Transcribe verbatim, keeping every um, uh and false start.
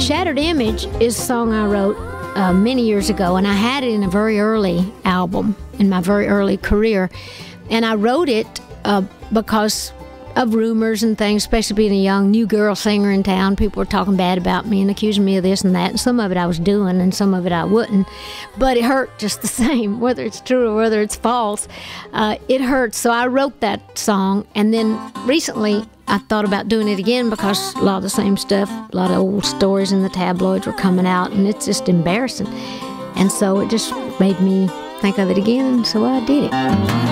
Shattered Image is a song I wrote uh, many years ago, and I had it in a very early album in my very early career. And I wrote it uh, because of rumors and things, especially being a young new girl singer in town. People were talking bad about me and accusing me of this and that. And some of it I was doing and some of it I wouldn't. But it hurt just the same, whether it's true or whether it's false. Uh, it hurts. So I wrote that song. And then recently I thought about doing it again because a lot of the same stuff, a lot of old stories in the tabloids were coming out. And it's just embarrassing. And so it just made me think of it again. And so I did it.